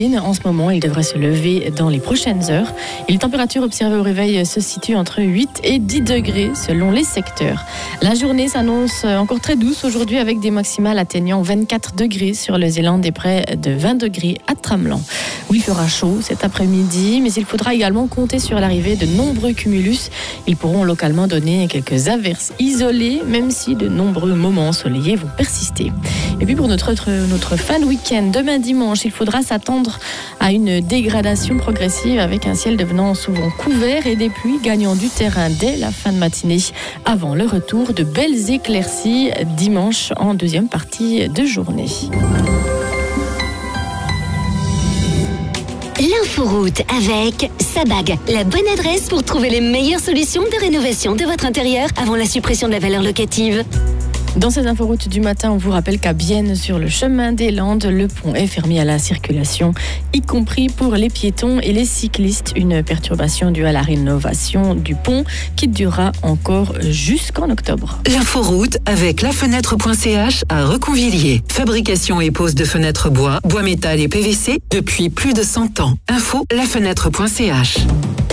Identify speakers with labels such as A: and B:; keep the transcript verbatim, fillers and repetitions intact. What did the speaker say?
A: En ce moment, il devrait se lever dans les prochaines heures. Et les températures observées au réveil se situent entre huit et dix degrés selon les secteurs. La journée s'annonce encore très douce aujourd'hui avec des maximales atteignant vingt-quatre degrés sur le Zélande et près de vingt degrés à Tramelan, où il fera chaud cet après-midi. Mais il faudra également compter sur l'arrivée de nombreux cumulus. Ils pourront localement donner quelques averses isolées, même si de nombreux moments ensoleillés vont persister. Et puis pour notre, notre fin de week-end, demain dimanche, il faudra s'attendre à une dégradation progressive avec un ciel devenant souvent couvert et des pluies gagnant du terrain dès la fin de matinée avant le retour de belles éclaircies dimanche en deuxième partie de journée.
B: L'inforoute avec Sabag, la bonne adresse pour trouver les meilleures solutions de rénovation de votre intérieur avant la suppression de la valeur locative.
A: Dans ces inforoutes du matin, on vous rappelle qu'à Bienne, sur le chemin des Landes, le pont est fermé à la circulation, y compris pour les piétons et les cyclistes. Une perturbation due à la rénovation du pont qui durera encore jusqu'en octobre.
C: L'inforoute avec lafenêtre point c h à Reconvilliers. Fabrication et pose de fenêtres bois, bois métal et P V C depuis plus de cent ans. Info lafenêtre point c h.